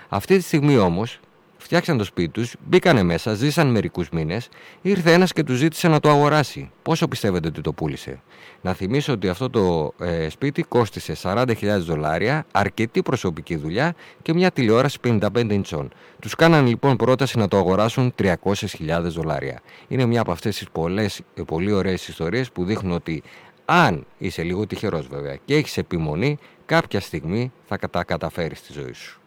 Αυτή τη στιγμή όμως φτιάξαν το σπίτι τους, μπήκανε μέσα, ζήσαν μερικούς μήνες, ήρθε ένας και τους ζήτησε να το αγοράσει. Πόσο πιστεύετε ότι το πούλησε? Να θυμίσω ότι αυτό το σπίτι κόστισε $40,000, αρκετή προσωπική δουλειά και μια τηλεόραση 55 ιντσών. Τους κάνανε λοιπόν πρόταση να το αγοράσουν $300,000. Είναι μια από αυτές τις πολύ ωραίες ιστορίες που δείχνουν ότι αν είσαι λίγο τυχερός βέβαια και έχεις επιμονή, κάποια στιγμή θα τα καταφέρεις στη ζωή σου.